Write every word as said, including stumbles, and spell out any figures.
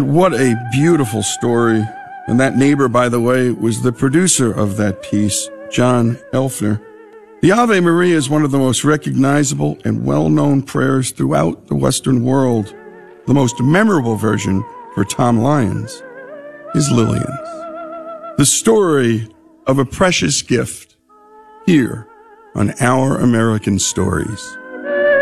what a beautiful story. And that neighbor, by the way, was the producer of that piece, John Elfner. The Ave Maria is one of the most recognizable and well-known prayers throughout the Western world. The most memorable version for Tom Lyons is Lillian's. The story of a precious gift here on Our American Stories.